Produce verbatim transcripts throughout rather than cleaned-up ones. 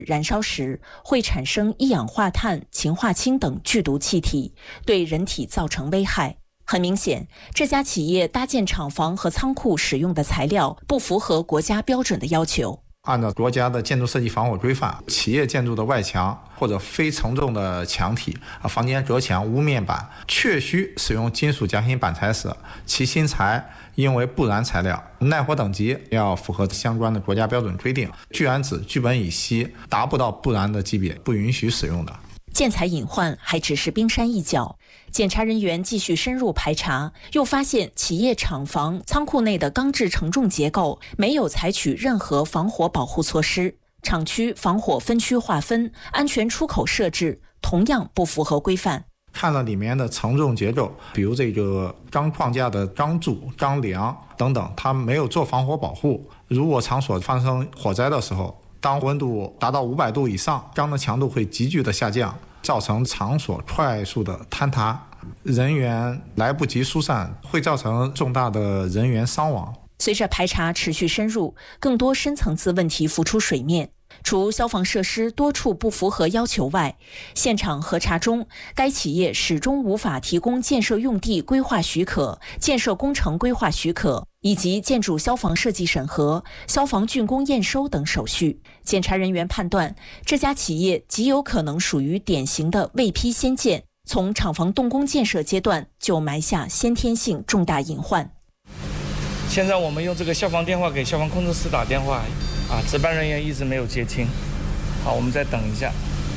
燃烧时会产生一氧化碳、氰化氢等剧毒气体，对人体造成危害。很明显，这家企业搭建厂房和仓库使用的材料不符合国家标准的要求。 按照国家的建筑设计防火规范，企业建筑的外墙或者非承重的墙体、房间隔墙、屋面板确需使用金属夹心板材时，其芯材应为不燃材料，耐火等级要符合相关的国家标准规定。聚氨酯、聚苯乙烯达不到不燃的级别，不允许使用的。 建材隐患还只是冰山一角，检查人员继续深入排查，又发现企业厂房、仓库内的钢制承重结构没有采取任何防火保护措施，厂区防火分区划分、安全出口设置同样不符合规范。 看了里面的承重结构，比如这个钢框架的钢柱、钢梁等等，它没有做防火保护。如果场所发生火灾的时候，当温度达到五百度以上，钢的强度会急剧的下降，造成场所快速的坍塌，人员来不及疏散，会造成重大的人员伤亡。 随着排查持续深入，更多深层次问题浮出水面。除消防设施多处不符合要求外，现场核查中，该企业始终无法提供建设用地规划许可、建设工程规划许可以及建筑消防设计审核、消防竣工验收等手续。检查人员判断，这家企业极有可能属于典型的未批先建，从厂房动工建设阶段就埋下先天性重大隐患。 现在我们用这个消防电话给消防控制室打电话，啊，值班人员一直没有接听。好，我们再等一下。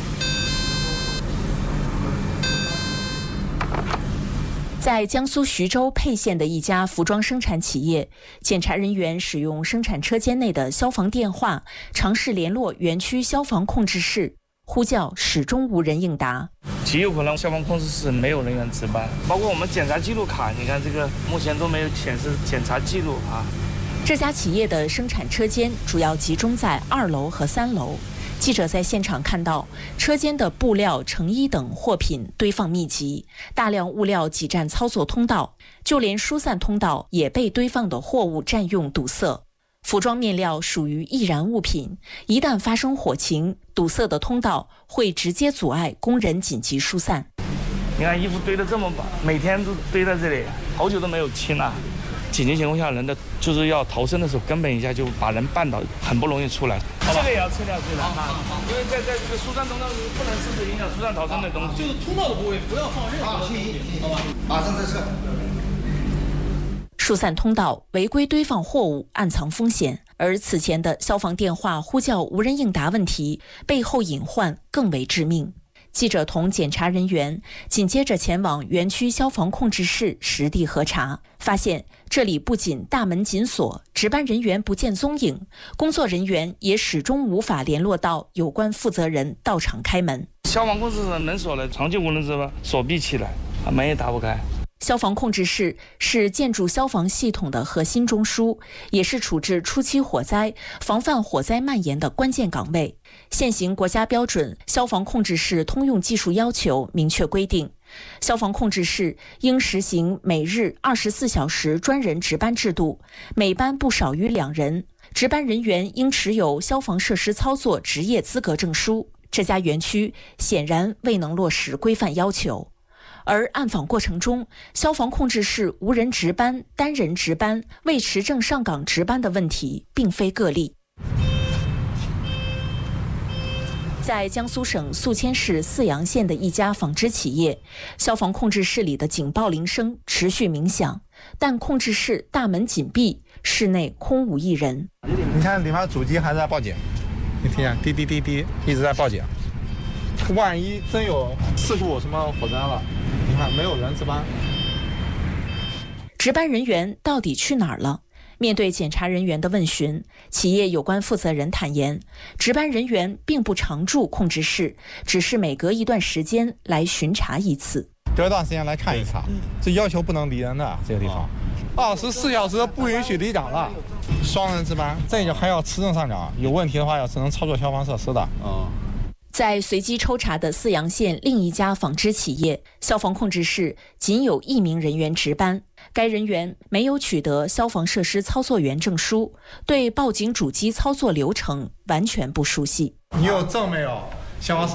在江苏徐州沛县的一家服装生产企业，检查人员使用生产车间内的消防电话尝试联络园区消防控制室，呼叫始终无人应答。 极有可能消防控制室没有人员值班，包括我们检查记录卡，你看这个目前都没有显示检查记录啊。 这家企业的生产车间主要集中在二楼和三楼。记者在现场看到，车间的布料、成衣等货品堆放密集，大量物料挤占操作通道，就连疏散通道也被堆放的货物占用堵塞。服装面料属于易燃物品，一旦发生火情，堵塞的通道会直接阻碍工人紧急疏散。 你看衣服堆得这么满，每天都堆在这里，好久都没有清了。紧急情况下，人的就是要逃生的时候，根本一下就把人绊倒，很不容易出来。这个也要撤掉去了啊，因为在在这个疏散通道不能设置影响疏散逃生的东西。 就是通道的部位不要放任何东西，好吧？马上再撤。 疏散通道违规堆放货物，暗藏风险。而此前的消防电话呼叫无人应答问题，背后隐患更为致命。记者同检查人员紧接着前往园区消防控制室实地核查，发现这里不仅大门紧锁，值班人员不见踪影，工作人员也始终无法联络到有关负责人到场开门。 消防控制室门锁了，长期无人值班，锁闭起来，门也打不开。 消防控制室是建筑消防系统的核心中枢，也是处置初期火灾、防范火灾蔓延的关键岗位。现行国家标准《消防控制室通用技术要求》明确规定，消防控制室应实行每日二十四小时专人值班制度，每班不少于两人，值班人员应持有消防设施操作职业资格证书。这家园区显然未能落实规范要求。而暗访过程中，消防控制室无人值班、单人值班、未持证上岗值班的问题并非个例。在江苏省宿迁市泗阳县的一家纺织企业，消防控制室里的警报铃声持续鸣响，但控制室大门紧闭，室内空无一人。 你看里面主机还在报警，你听见滴滴滴滴一直在报警。万一真有事故什么火灾了，你看没有人值班。 值班人员到底去哪儿了？面对检查人员的问询，企业有关负责人坦言，值班人员并不常驻控制室，只是每隔一段时间来巡查一次。 隔一段时间来看一查，这要求不能离人的这个地方，二十四小时不允许离岗了，双人值班，这个还要持证上岗，有问题的话要只能操作消防设施的。 哦。 在随机抽查的泗阳县另一家纺织企业，消防控制室仅有一名人员值班，该人员没有取得消防设施操作员证书，对报警主机操作流程完全不熟悉。 你有证没有？消防设